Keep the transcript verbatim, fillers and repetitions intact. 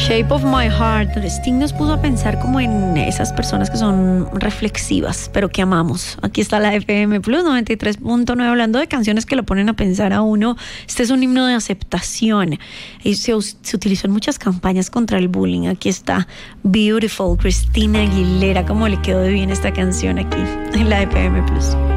Shape of My Heart. Sting nos puso a pensar como en esas personas que son reflexivas, pero que amamos. Aquí está la F M Plus noventa y tres punto nueve hablando de canciones que lo ponen a pensar a uno. Este es un himno de aceptación y se, se utilizó en muchas campañas contra el bullying. Aquí está Beautiful, Christina Aguilera. Cómo le quedó de bien esta canción aquí en la F M Plus.